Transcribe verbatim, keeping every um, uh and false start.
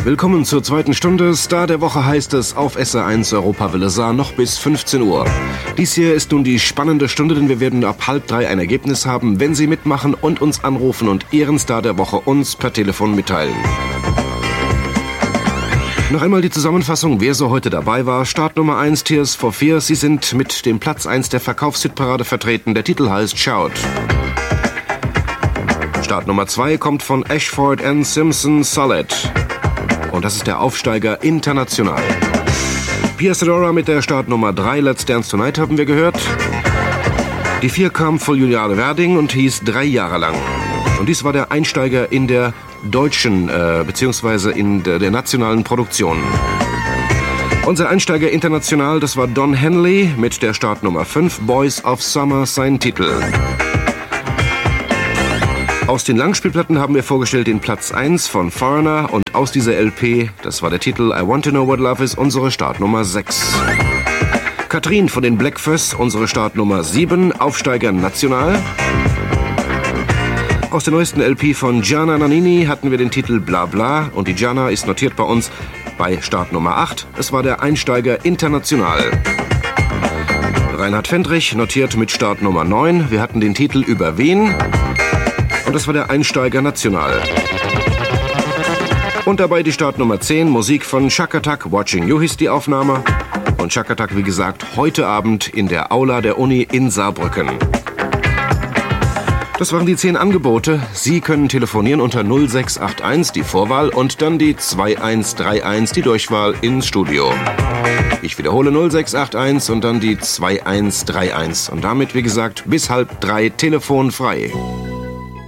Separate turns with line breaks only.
Willkommen zur zweiten Stunde. Star der Woche heißt es auf S R eins Europawelle Saar noch bis fünfzehn Uhr. Dies hier ist nun die spannende Stunde, denn wir werden ab halb drei ein Ergebnis haben, wenn Sie mitmachen und uns anrufen und Ihren Star der Woche uns per Telefon mitteilen. Noch einmal die Zusammenfassung, wer so heute dabei war. Start Nummer eins, Tears for Fears. Sie sind mit dem Platz eins der Verkaufshitparade vertreten. Der Titel heißt Shout. Start Nummer zwei kommt von Ashford and Simpson, Solid. Und das ist der Aufsteiger international. Pia Sedora mit der Startnummer drei, Let's Dance Tonight, haben wir gehört. Die vier kam von Juliane Werding und hieß drei Jahre lang. Und dies war der Einsteiger in der deutschen, äh, beziehungsweise in der, der nationalen Produktion. Unser Einsteiger international, das war Don Henley mit der Startnummer fünf, Boys of Summer, sein Titel. Aus den Langspielplatten haben wir vorgestellt den Platz eins von Foreigner und aus dieser L P, das war der Titel I Want to Know What Love Is, unsere Startnummer sechs. Katrin von den Blackfurs, unsere Startnummer sieben, Aufsteiger national. Aus der neuesten L P von Gianna Nannini hatten wir den Titel Bla Bla und die Gianna ist notiert bei uns bei Startnummer acht. Es war der Einsteiger international. Reinhard Fendrich notiert mit Startnummer neun. Wir hatten den Titel Über wen? Und das war der Einsteiger national. Und dabei die Startnummer zehn, Musik von Chaka Tak, Watching You hieß die Aufnahme. Und Chaka Tak, wie gesagt, heute Abend in der Aula der Uni in Saarbrücken. Das waren die zehn Angebote. Sie können telefonieren unter null sechs acht eins, die Vorwahl, und dann die zwei eins drei eins, die Durchwahl ins Studio. Ich wiederhole null sechs acht eins und dann die zwei eins drei eins. Und damit, wie gesagt, bis halb drei telefonfrei.